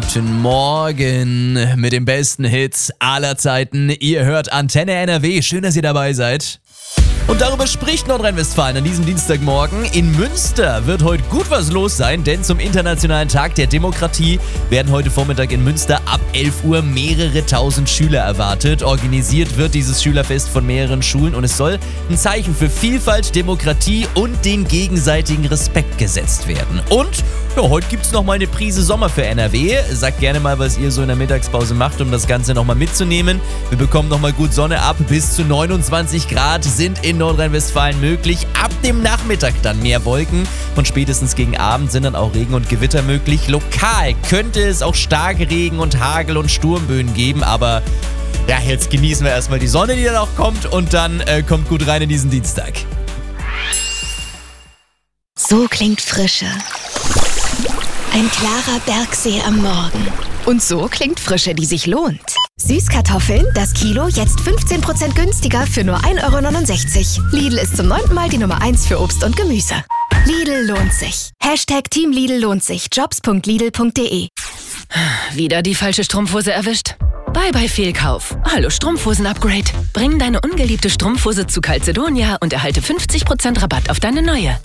Guten Morgen mit den besten Hits aller Zeiten. Ihr hört Antenne NRW. Schön, dass ihr dabei seid. Und darüber spricht Nordrhein-Westfalen an diesem Dienstagmorgen. In Münster wird heute gut was los sein, denn zum Internationalen Tag der Demokratie werden heute Vormittag in Münster ab 11 Uhr mehrere tausend Schüler erwartet. Organisiert wird dieses Schülerfest von mehreren Schulen und es soll ein Zeichen für Vielfalt, Demokratie und den gegenseitigen Respekt gesetzt werden. Und ja, heute gibt es nochmal eine Prise Sommer für NRW. Sagt gerne mal, was ihr so in der Mittagspause macht, um das Ganze nochmal mitzunehmen. Wir bekommen nochmal gut Sonne ab. Bis zu 29 Grad sind in Nordrhein-Westfalen möglich. Ab dem Nachmittag dann mehr Wolken und spätestens gegen Abend sind dann auch Regen und Gewitter möglich. Lokal könnte es auch starke Regen und Hagel und Sturmböen geben, aber ja, jetzt genießen wir erstmal die Sonne, die dann auch kommt und dann kommt gut rein in diesen Dienstag. So klingt Frische. Ein klarer Bergsee am Morgen. Und so klingt Frische, die sich lohnt. Süßkartoffeln, das Kilo, jetzt 15% günstiger für nur 1,69 €. Lidl ist zum 9. Mal die Nummer 1 für Obst und Gemüse. Lidl lohnt sich. #Team Lidl lohnt sich. Jobs.lidl.de. Wieder die falsche Strumpfhose erwischt? Bye bye Fehlkauf. Hallo Strumpfhosen-Upgrade. Bring deine ungeliebte Strumpfhose zu Calzedonia und erhalte 50% Rabatt auf deine neue.